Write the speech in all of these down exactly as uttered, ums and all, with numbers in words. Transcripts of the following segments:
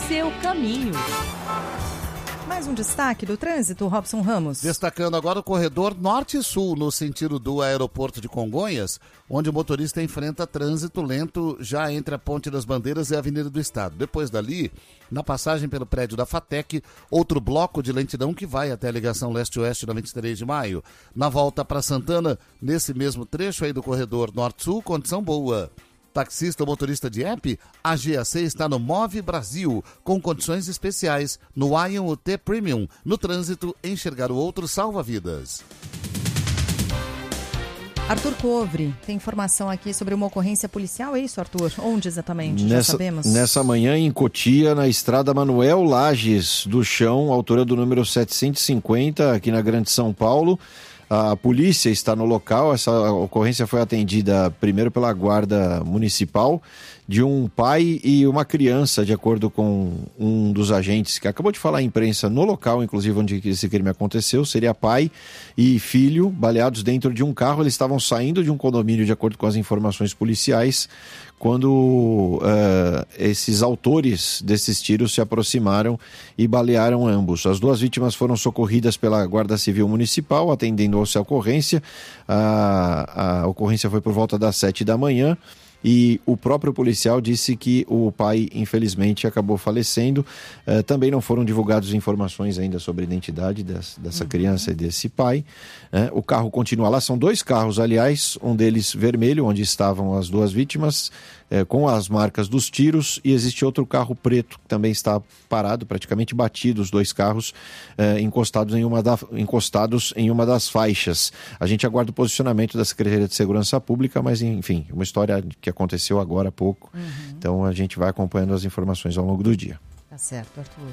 seu caminho. Mais um destaque do trânsito, Robson Ramos. Destacando agora o corredor norte-sul, no sentido do aeroporto de Congonhas, onde o motorista enfrenta trânsito lento já entre a Ponte das Bandeiras e a Avenida do Estado. Depois dali, na passagem pelo prédio da FATEC, outro bloco de lentidão que vai até a ligação leste-oeste na vinte e três de maio. Na volta para Santana, nesse mesmo trecho aí do corredor norte-sul, condição boa. Taxista ou motorista de app, a G A C está no Move Brasil, com condições especiais no Ion U T Premium. No trânsito, enxergar o outro salva vidas. Arthur Covre, tem informação aqui sobre uma ocorrência policial, é isso, Arthur? Onde exatamente? Nessa, Já sabemos? Nessa manhã em Cotia, na estrada Manuel Lages do Chão, altura do número setecentos e cinquenta, aqui na Grande São Paulo. A polícia está no local. Essa ocorrência foi atendida primeiro pela guarda municipal de um pai e uma criança, de acordo com um dos agentes que acabou de falar à imprensa no local, inclusive onde esse crime aconteceu. Seria pai e filho baleados dentro de um carro. Eles estavam saindo de um condomínio, de acordo com as informações policiais, quando uh, esses autores desses tiros se aproximaram e balearam ambos. As duas vítimas foram socorridas pela Guarda Civil Municipal, atendendo a ocorrência. A, a ocorrência foi por volta das sete da manhã. E o próprio policial disse que o pai, infelizmente, acabou falecendo. Uh, também não foram divulgadas informações ainda sobre a identidade dessa, dessa uhum. criança e desse pai. Uh, o carro continua lá. São dois carros, aliás, um deles vermelho, onde estavam as duas vítimas, uh, com as marcas dos tiros, e existe outro carro preto que também está parado, praticamente batido, os dois carros uh, encostados, em uma da, encostados em uma das faixas. A gente aguarda o posicionamento da Secretaria de Segurança Pública, mas, enfim, uma história que aconteceu agora há pouco. Uhum. Então a gente vai acompanhando as informações ao longo do dia. Tá certo, Arthur.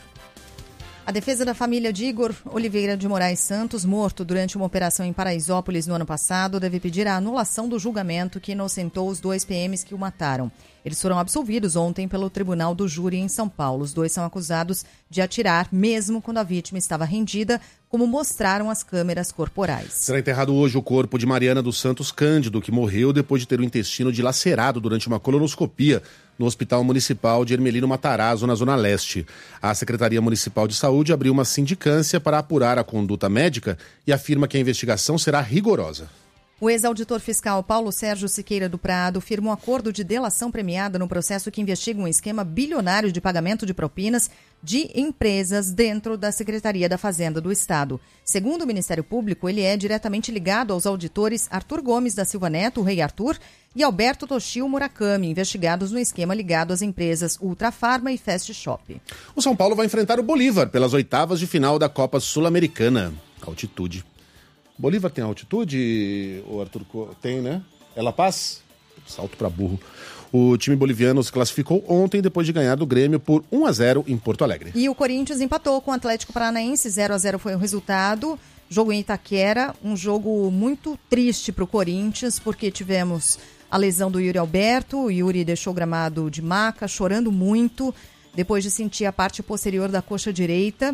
A defesa da família de Igor Oliveira de Moraes Santos, morto durante uma operação em Paraisópolis no ano passado, deve pedir a anulação do julgamento que inocentou os dois P Ms que o mataram. Eles foram absolvidos ontem pelo Tribunal do Júri em São Paulo. Os dois são acusados de atirar mesmo quando a vítima estava rendida, como mostraram as câmeras corporais. Será enterrado hoje o corpo de Mariana dos Santos Cândido, que morreu depois de ter o intestino dilacerado durante uma colonoscopia no Hospital Municipal de Hermelino Matarazzo, na Zona Leste. A Secretaria Municipal de Saúde abriu uma sindicância para apurar a conduta médica e afirma que a investigação será rigorosa. O ex-auditor fiscal Paulo Sérgio Siqueira do Prado firma um acordo de delação premiada no processo que investiga um esquema bilionário de pagamento de propinas de empresas dentro da Secretaria da Fazenda do Estado. Segundo o Ministério Público, ele é diretamente ligado aos auditores Arthur Gomes da Silva Neto, o Rei Arthur, e Alberto Toshio Murakami, investigados no esquema ligado às empresas Ultrafarma e Fast Shop. O São Paulo vai enfrentar o Bolívar pelas oitavas de final da Copa Sul-Americana. Altitude. Bolívar tem altitude, o Arthur? Tem, né? É La Paz? Salto para burro. O time boliviano se classificou ontem depois de ganhar do Grêmio por um a zero em Porto Alegre. E o Corinthians empatou com o Atlético Paranaense, zero a zero foi o resultado. Jogo em Itaquera, um jogo muito triste para o Corinthians, porque tivemos a lesão do Yuri Alberto. O Yuri deixou o gramado de maca, chorando muito, depois de sentir a parte posterior da coxa direita.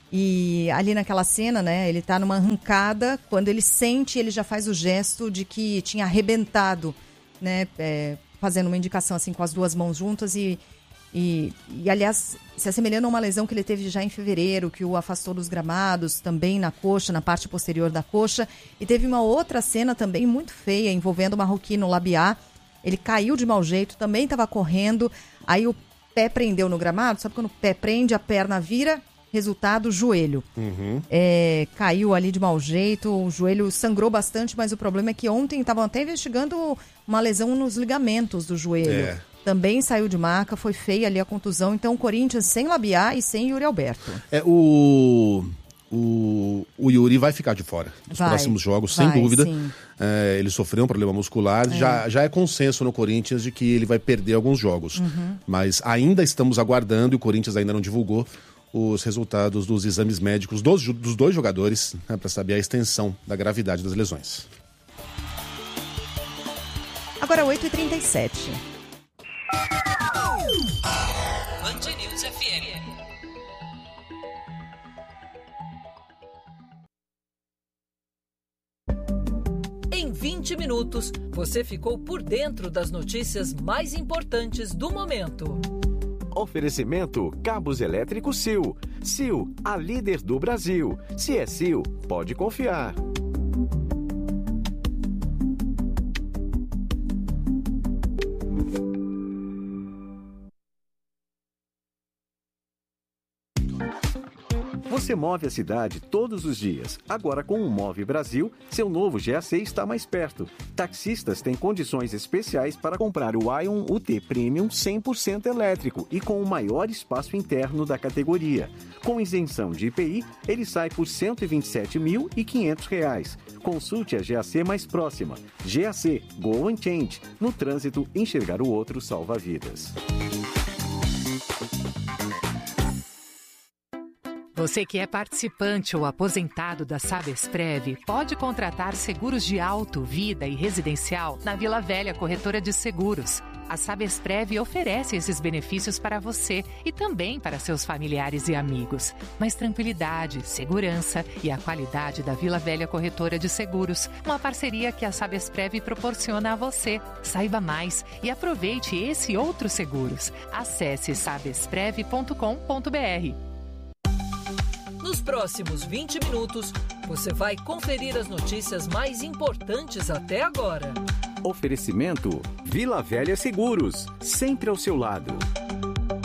E ali naquela cena, né, ele tá numa arrancada, quando ele sente, ele já faz o gesto de que tinha arrebentado, né, é, fazendo uma indicação assim com as duas mãos juntas e, e, e, aliás, se assemelhando a uma lesão que ele teve já em fevereiro, que o afastou dos gramados, também na coxa, na parte posterior da coxa. E teve uma outra cena também muito feia, envolvendo o marroquino Labiá. Ele caiu de mau jeito, também estava correndo, aí o pé prendeu no gramado, sabe quando o pé prende, a perna vira... Resultado, joelho. Uhum. É, caiu ali de mau jeito, o joelho sangrou bastante, mas o problema é que ontem estavam até investigando uma lesão nos ligamentos do joelho. É. Também saiu de maca, foi feia ali a contusão. Então o Corinthians sem Labiá e sem Yuri Alberto. É, o, o, o Yuri vai ficar de fora dos vai, próximos jogos, vai, sem dúvida. É, ele sofreu um problema muscular. É. Já, já é consenso no Corinthians de que ele vai perder alguns jogos. Uhum. Mas ainda estamos aguardando, e o Corinthians ainda não divulgou os resultados dos exames médicos dos, dos dois jogadores, né, para saber a extensão da gravidade das lesões. Agora oito e trinta e sete. Band News F M. Em vinte minutos, você ficou por dentro das notícias mais importantes do momento. Oferecimento Cabos Elétricos Sil. Sil, a líder do Brasil. Se é Sil, pode confiar. Você move a cidade todos os dias. Agora, com o Move Brasil, seu novo G A C está mais perto. Taxistas têm condições especiais para comprar o Ion U T Premium cem por cento elétrico e com o maior espaço interno da categoria. Com isenção de I P I, ele sai por cento e vinte e sete mil e quinhentos reais. Consulte a G A C mais próxima. G A C, Go and Change. No trânsito, enxergar o outro salva vidas. Você que é participante ou aposentado da Sabesprev pode contratar seguros de auto, vida e residencial na Vila Velha Corretora de Seguros. A Sabesprev oferece esses benefícios para você e também para seus familiares e amigos. Mas tranquilidade, segurança e a qualidade da Vila Velha Corretora de Seguros. Uma parceria que a Sabesprev proporciona a você. Saiba mais e aproveite esse e outros seguros. Acesse sabesprev ponto com ponto b r. Nos próximos vinte minutos, você vai conferir as notícias mais importantes até agora. Oferecimento Vila Velha Seguros, sempre ao seu lado.